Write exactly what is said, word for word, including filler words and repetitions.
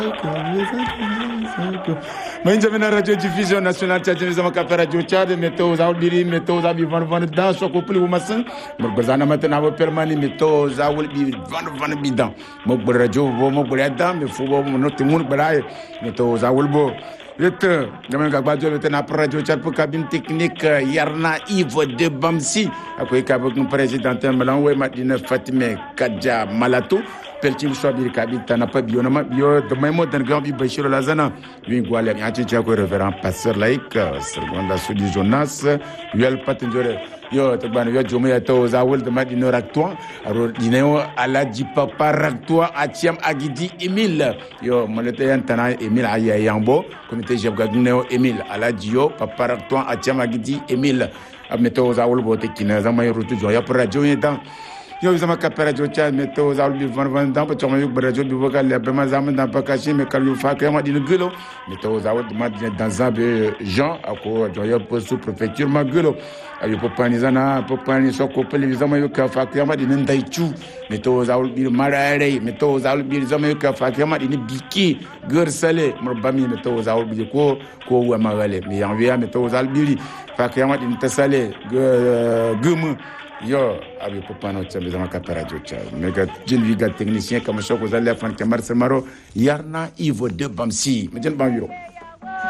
Mais jamina radio diffusion nationale tchadien zama ka radio tchad meto za biri meto za bi van van dans so ko pli masin mo bazana matana bo permani meto za wol bi van van bi dan mo radio bo mo dan me fo bo no timun balaye meto za wol bo Lete, jaman ka bajo lete na radio tchad pour cabine technique Yarna Yves de Bamsi akoy ka bok président Melan we Madina Fatime Kadja Malato peltim so bir kabit na pa biona ma bio de memo dan gambi Bachir Lazana wi gwale nyati ci ko révérend pasteur laïque seconda sudi Jonas yel patenjore yo te ban yo jomo ya to za wol de Madina Raktoa aro dineo ala di papa Raktoa atiam agidi Emile yo molete yantana Emile aya yambo comité jebga dineo Emile ala dio papa Raktoa atiam agidi Emile ameto za wol bote kina za may rutu jo ya radio yedan yo zama ka radio cha meto za bi van van dan pa choma yu radio bi vocal le ba zama dan pa kashi me kalu fa ka ma dina gulo meto za wol ma dina dans zabe Jean ako jo ya po sous préfecture ma gulo ayo popani zana popani so ko pele zama yu ka fa ka ma dina ndaichu meto za wol bi marare meto za wol bi zama yu ka fa ka ma dina biki gur sale mo bami meto za wol bi ko ko wa magale mi en via meto za wol bi fa ka ma dina tasale gumu yo abi popano tsambe zama ka radio cha mega jilviga technicien comme ça ko zalla fan kamar samaro Yarna Yves de Bamsi me jen ban yuro